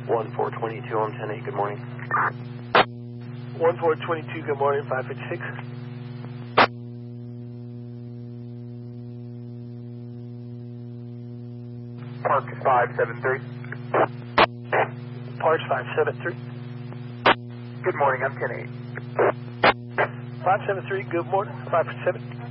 1422 on 10-8, good morning. 1422, good morning, 556. Park 573. Parks 573. Good morning, I'm 10-8. 573, good morning, 557.